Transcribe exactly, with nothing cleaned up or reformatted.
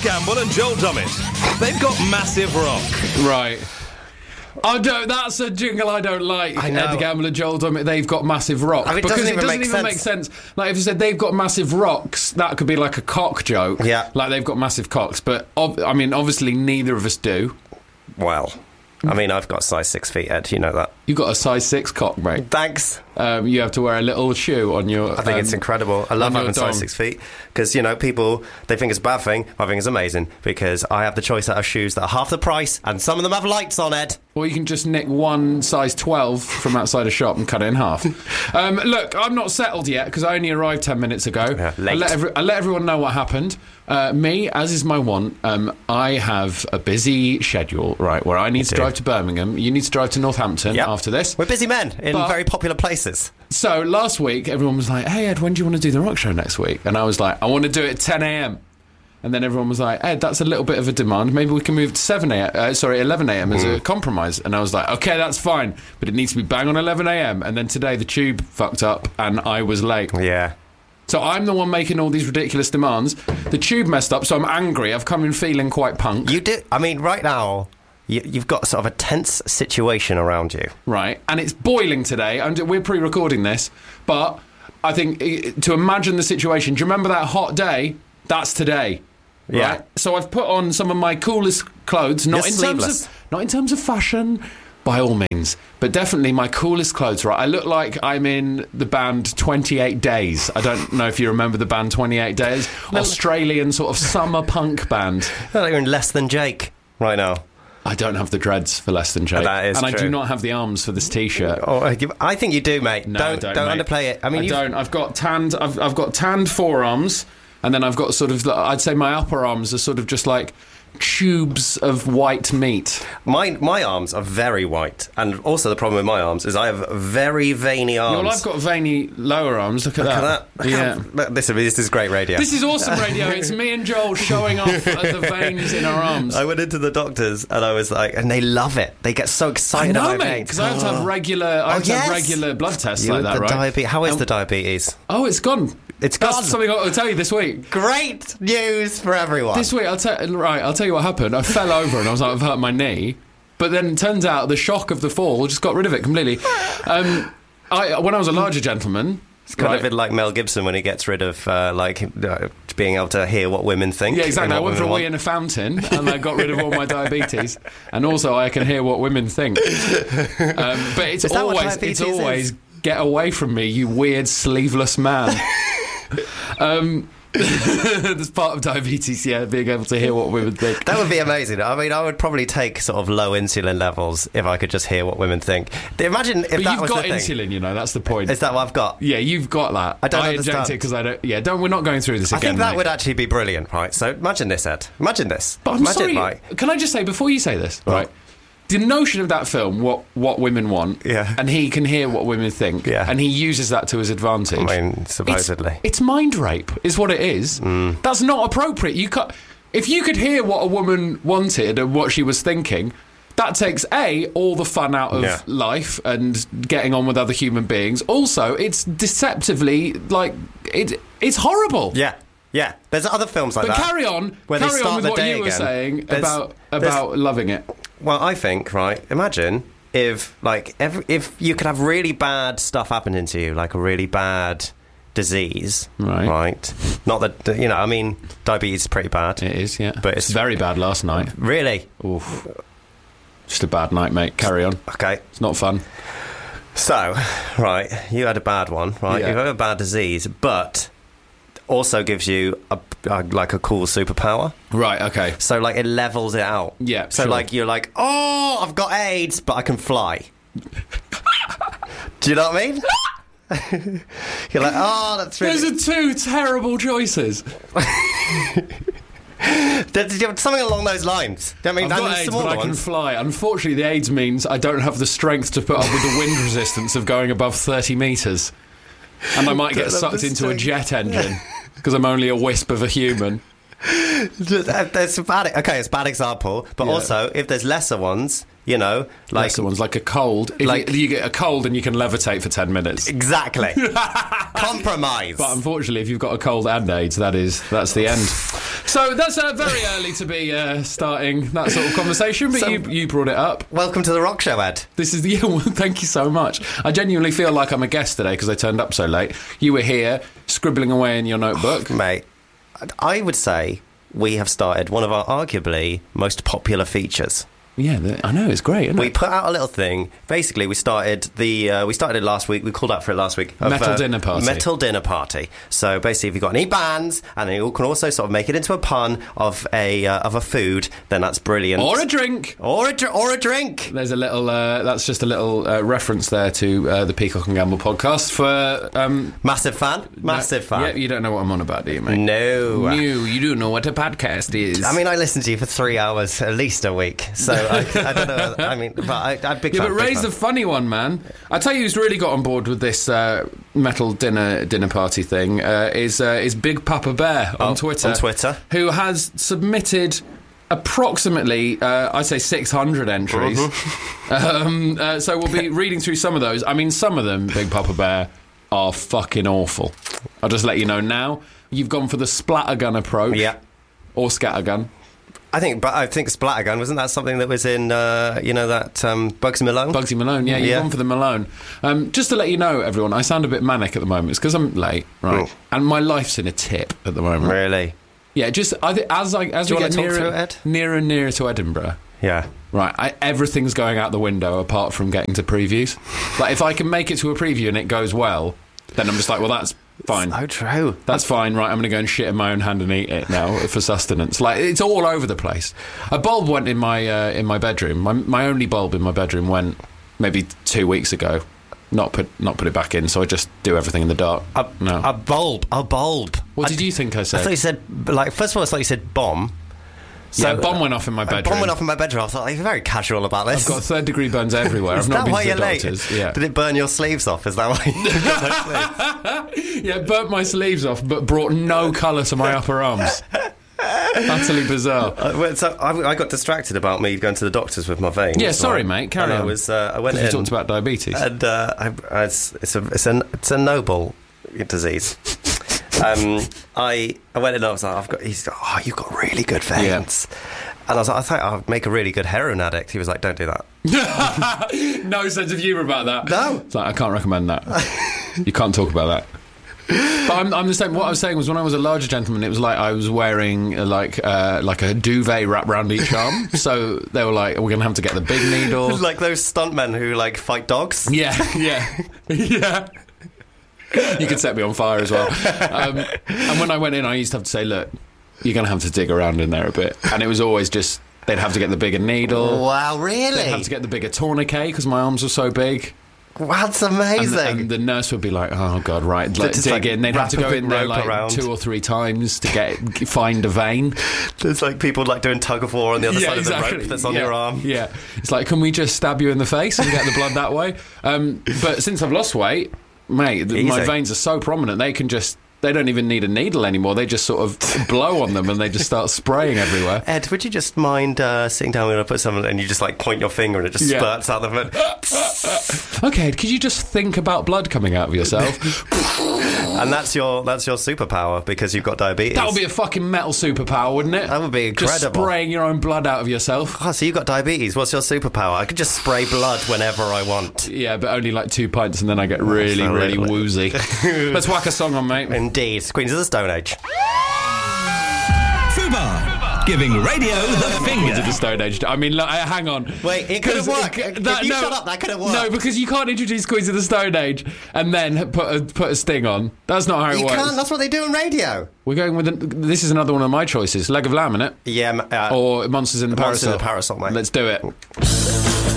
Gamble and Joel Dommett. They've got massive rock. Right. I don't. That's a jingle I don't like. I know. Ed Gamble and Joel Dommett, they've got massive rock. I mean, it because doesn't even it doesn't make even sense. make sense. Like if you said they've got massive rocks, that could be like a cock joke. Yeah. Like they've got massive cocks. But, ob- I mean, obviously neither of us do. Well, I mean, I've got size six feet, Ed. You know that. You've got a size six cock, mate. Thanks. Um, you have to wear a little shoe on your... I think um, it's incredible. I love on your having size dong. six feet because, you know, people, they think it's a bad thing. I think it's amazing because I have the choice out of shoes that are half the price and some of them have lights on, Ed. Or you can just nick one size twelve from outside a shop and cut it in half. um, look, I'm not settled yet because I only arrived ten minutes ago. Yeah, late. I let, every, I let everyone know what happened. Uh, me, as is my want, um, I have a busy schedule, right, where I need to do. drive to Birmingham. You need to drive to Northampton Yep. after this. We're busy men in But- very popular places. So last week, everyone was like, hey, Ed, when do you want to do the rock show next week? And I was like, I want to do it at ten a.m. And then everyone was like, Ed, that's a little bit of a demand. Maybe we can move to seven a.m. Uh, sorry, eleven a.m. as a compromise. And I was like, okay, that's fine. But it needs to be bang on eleven a.m. And then today the tube fucked up and I was late. Yeah. So I'm the one making all these ridiculous demands. The tube messed up, so I'm angry. I've come in feeling quite punk. You do. I mean, right now, you, you've got sort of a tense situation around you. Right, and it's boiling today. And we're pre-recording this, but I think eh, to imagine the situation. Do you remember that hot day? That's today. Right. Yeah. So I've put on some of my coolest clothes, not You're in sleeveless. terms of not in terms of fashion, by all means, but definitely my coolest clothes. Right. I look like I'm in the band twenty-eight days. I don't know if you remember the band twenty-eight days. Australian sort of summer punk band. You're in Less Than Jake right now. I don't have the dreads for Less Than Jake. That is and I true. do not have the arms for this T-shirt. Oh, I give- I think you do, mate. No, don't don't, don't mate. underplay it. I mean, I you've- don't. I've got tanned. I've, I've got tanned forearms, and then I've got sort of. I'd say my upper arms are sort of just like tubes of white meat. My my arms are very white, and also the problem with my arms is I have very veiny arms. Well, I've got veiny lower arms. Look at Look that. at that. Yeah. Look, This, this is great radio. This is awesome radio. It's me and Joel showing off the veins in our arms. I went into the doctors and I was like, and they love it. They get so I excited know, about mate, veins. because I have to have regular. I have Oh, to have yes. regular blood tests You like with that, the right? diabetes. How is And- the diabetes? Oh, it's gone. It's That's gone. something I'll tell you this week. Great news for everyone. This week, I'll tell right. I'll tell you what happened. I fell over and I was like, I've hurt my knee. But then it turns out the shock of the fall just got rid of it completely. Um, I when I was a larger gentleman, It's kind right, of a bit like Mel Gibson when he gets rid of uh, like uh, being able to hear what women think. yeah, exactly. and I what went for a women wee in want. a fountain and I got rid of all my diabetes, and also I can hear what women think. Um, but it's Is that what always diabetes it's always is? get away from me, you weird sleeveless man. um, That's part of diabetes, yeah, being able to hear what women think. That would be amazing. I mean, I would probably take sort of low insulin levels if I could just hear what women think. Imagine if But that you've was got the thing. insulin, you know, that's the point. Is that what I've got? Yeah, you've got that. I don't I understand. inject it because I don't. Yeah, don't. We're not going through this I again. think that mate. would actually be brilliant, right? So imagine this, Ed. Imagine this. But I'm imagine, sorry. right? Can I just say before you say this, What? right? The notion of that film, what what women want, Yeah. and he can hear what women think, Yeah. and he uses that to his advantage. I mean, supposedly. It's, it's mind rape, is what it is. Mm. That's not appropriate. You can't, if you could hear what a woman wanted and what she was thinking, that takes A, all the fun out of Yeah. life and getting on with other human beings. Also, it's deceptively, like, it. it's horrible. Yeah. Yeah. There's other films like But that. carry on, where they carry on start with the what day you were again. saying There's- about there's- about loving it. Well, I think, right, imagine if, like, every, if you could have really bad stuff happening to you, like a really bad disease, Right. right? Not that, you know, I mean, diabetes is pretty bad. It is, yeah. But it's- very bad last night. Really? Oof. Just a bad night, mate. Carry on. Okay. It's not fun. So, right, you had a bad one, right? Yeah. You've had a bad disease, but also gives you, a, a, like, a cool superpower. Right, okay. So, like, it levels it out. Yeah, So, sure. like, you're like, oh, I've got AIDS, but I can fly. Do you know what I mean? You're like, oh, that's really... Those are two terrible choices. There's something along those lines. Do you know what I mean? I've And got the AIDS, smaller but I can ones. fly. Unfortunately, the AIDS means I don't have the strength to put up with the wind resistance of going above thirty metres. And I might get Don't have sucked the into a strength. jet engine because I'm only a wisp of a human. That's a bad... Okay, it's a bad example. But Yeah. also, if there's lesser ones, you know, like... Lesser ones, like a cold. If Like- you, you get a cold and you can levitate for ten minutes. Exactly. Compromise. But unfortunately, if you've got a cold and AIDS, that is that's the end. So that's uh, very early to be uh, starting that sort of conversation, but So- you, you brought it up. Welcome to the rock show, Ed. This is the. Yeah, well, thank you so much. I genuinely feel like I'm a guest today because I turned up so late. You were here scribbling away in your notebook. Mate, I would say we have started one of our arguably most popular features. Yeah, the, I know, it's great, isn't We it? put out a little thing. Basically, we started the uh, we started it last week. We called out for it last week. of, Metal uh, dinner party. Metal dinner party. So basically, if you've got any bands and you can also sort of make it into a pun of a uh, of a food, then that's brilliant. Or a drink. or a dr- or a drink. There's a little. Uh, that's just a little uh, reference there to uh, the Peacock and Gamble podcast for. Um, Massive fan. Massive fan. Yeah, you don't know what I'm on about, do you, mate? No. No, you do know what a podcast is. I mean, I listen to you for three hours at least a week, so I, I don't know. I mean, but I, I'm big Yeah, fan. but big Ray's fan. the funny one, man. I tell you, who's really got on board with this uh, metal dinner dinner party thing uh, is uh, is Big Papa Bear on Oh, Twitter. on Twitter. Who has submitted approximately, uh, I'd say, six hundred entries. um, uh, so we'll be reading through some of those. I mean, some of them, Big Papa Bear, are fucking awful. I'll just let you know now. You've gone for the splattergun approach. Yeah. Or scattergun. I think, but I think Splattergun, wasn't that something that was in, uh, you know, that um, Bugsy Malone? Bugsy Malone, yeah, you've Yeah. gone for the Malone. Um, just to let you know, everyone, I sound a bit manic at the moment. It's because I'm late, right? Mm. And my life's in a tip at the moment. Really? Yeah, just I think as I as Do you we wanna get talk nearer, through it, Ed? nearer and nearer to Edinburgh, Yeah. right? I, everything's going out the window apart from getting to previews. Like if I can make it to a preview and it goes well, then I'm just like, well, that's fine. Oh, true. That's fine, right? I'm going to go and shit in my own hand and eat it now for sustenance. Like it's all over the place. A bulb went in my uh, in my bedroom. My my only bulb in my bedroom went maybe two weeks ago. Not put not put it back in. So I just do everything in the dark. A, no. a bulb. A bulb. what I, did you think I I said? thought you said, like, first of all, it's like you said bomb. yeah, a bomb went off in my A bedroom. bomb went off in my bedroom. I thought, like, you're very casual about this. I've got third degree burns everywhere. Is I've not that been why to the you're late? doctors. Yeah, Did it burn your sleeves off? Is that why? yeah, burnt my sleeves off, but brought no colour to my upper arms. Utterly bizarre. Uh, well, so I, I got distracted about me going to the doctors with my veins. Yeah, sorry, right? mate, carry and I on. was. Uh, I went We in. talked about diabetes. And uh, I, I, it's, it's a it's a it's a noble disease. um, I I went in and I was like, I've got. He's like, oh, you've got really good veins. And I was like, I thought I'd make a really good heroin addict. He was like, don't do that. No sense of humour about that. No. It's like, I can't recommend that. You can't talk about that. But I'm, I'm the same. What I was saying was, when I was a larger gentleman, it was like I was wearing uh, like uh, like a duvet wrapped around each arm. So they were like, "We're gonna have to get the big needle." Like those stuntmen who like fight dogs. Yeah, yeah, yeah. You could set me on fire as well. Um, and when I went in, I used to have to say, "Look, you're going to have to dig around in there a bit." And it was always just, they'd have to get the bigger needle. Wow, They'd really? have to get the bigger tourniquet because my arms were so big. Wow, that's And, amazing. the- and the nurse would be like, "Oh God, right, They'd let's just, dig like, in." They'd have wrap to a go big in there rope like around. two or three times to get find a vein. There's like people like doing tug of war on the other side of the rope that's on yeah. your arm. Yeah, it's like, can we just stab you in the face and get the blood that way? Um, but since I've lost weight, mate, th- my Easy. veins are so prominent they can just. They don't even need a needle anymore. They just sort of blow on them and they just start spraying everywhere. Ed, would you just mind uh, sitting down and put something and you just like point your finger and it just Yeah. spurts out of it? Okay, could you just think about blood coming out of yourself? And that's your that's your superpower because you've got diabetes. That would be a fucking metal superpower, wouldn't it? That would be Just incredible. spraying your own blood out of yourself. Oh, so you've got diabetes. What's your superpower? I could just spray blood whenever I want. Yeah, but only like two pints and then I get really, really Absolutely. woozy. Let's whack a song on, mate. Indeed. Queens of the Stone Age. Fubar, giving radio the To finger. the Stone Age. I mean, look, uh, hang on. Wait, it could've 'Cause worked. it- If you shut up, that could've worked. No, because you can't introduce Queens of the Stone Age and then put a, put a sting on. That's not how it You works. can't. That's what they do on radio. We're going with... A, this is another one of my choices. Leg of Lamb, innit? Yeah. Uh, Or Monsters in the Monsters Parasol. in the Parasol, mate. Let's do it.